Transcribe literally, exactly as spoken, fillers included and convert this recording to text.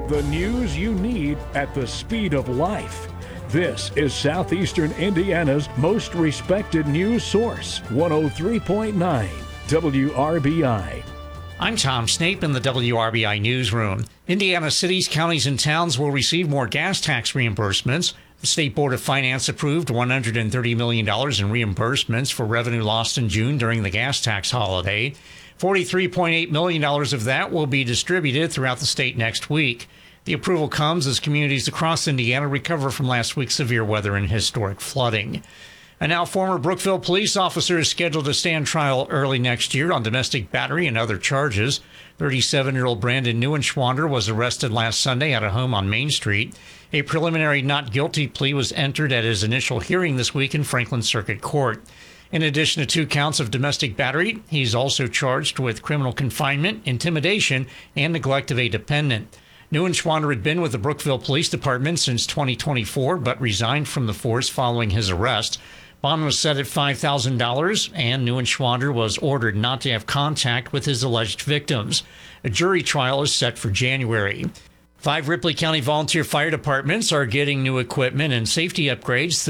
The news you need at the speed of life. This is Southeastern Indiana's most respected news source, one oh three point nine W R B I. I'm Tom Snape in the W R B I newsroom. Indiana cities, counties, and towns will receive more gas tax reimbursements. The State Board of Finance approved one hundred thirty million dollars in reimbursements for revenue lost in June during the gas tax holiday. forty-three point eight million dollars of that will be distributed throughout the state next week. The approval comes as communities across Indiana recover from last week's severe weather and historic flooding. A now former Brookville police officer is scheduled to stand trial early next year on domestic battery and other charges. thirty-seven-year-old Brandon Neuenschwander was arrested last Sunday at a home on Main Street. A preliminary not guilty plea was entered at his initial hearing this week in Franklin Circuit Court. In addition to two counts of domestic battery, he's also charged with criminal confinement, intimidation, and neglect of a dependent. Neuenschwander had been with the Brookville Police Department since twenty twenty-four, but resigned from the force following his arrest. Bond was set at five thousand dollars, and Neuenschwander was ordered not to have contact with his alleged victims. A jury trial is set for January. Five Ripley County volunteer fire departments are getting new equipment and safety upgrades